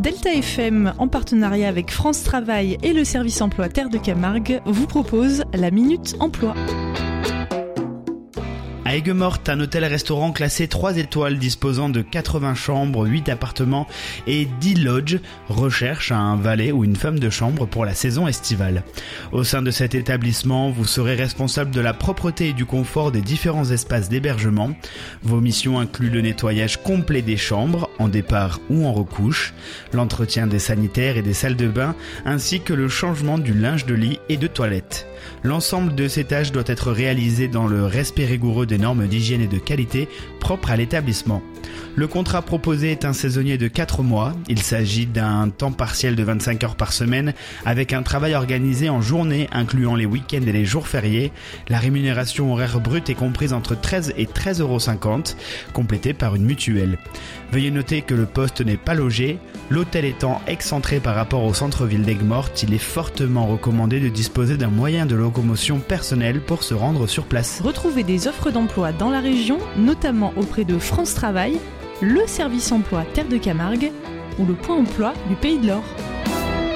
Delta FM, en partenariat avec France Travail et le service emploi Terre de Camargue, vous propose la Minute Emploi. À Aigues-Mortes, un hôtel-restaurant classé 3 étoiles disposant de 80 chambres, 8 appartements et 10 lodges recherche un valet ou une femme de chambre pour la saison estivale. Au sein de cet établissement, vous serez responsable de la propreté et du confort des différents espaces d'hébergement. Vos missions incluent le nettoyage complet des chambres, en départ ou en recouche, l'entretien des sanitaires et des salles de bain, ainsi que le changement du linge de lit et de toilette. L'ensemble de ces tâches doit être réalisé dans le respect rigoureux des normes d'hygiène et de qualité propres à l'établissement. Le contrat proposé est un saisonnier de 4 mois. Il s'agit d'un temps partiel de 25 heures par semaine avec un travail organisé en journée incluant les week-ends et les jours fériés. La rémunération horaire brute est comprise entre 13 et 13,50 €, complétée par une mutuelle. Veuillez noter que le poste n'est pas logé. L'hôtel étant excentré par rapport au centre-ville d'Aigues-Mortes, il est fortement recommandé de disposer d'un moyen de locomotion personnel pour se rendre sur place. Retrouvez des offres d'emploi dans la région, notamment auprès de France Travail, le service emploi Terre de Camargue ou le point emploi du Pays de l'Or.